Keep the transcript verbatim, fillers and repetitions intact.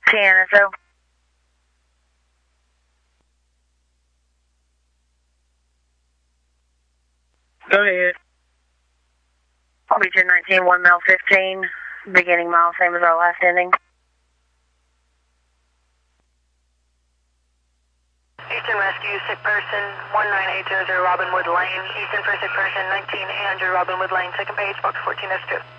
ten, so. Go ahead. Beach nineteen, one mile fifteen, beginning mile, same as our last ending. Eastern Rescue, sick person, one nine eight zero zero Robinwood Lane. Eastern for sick person, nineteen eight hundred Robinwood Lane, second page, box fourteen S two.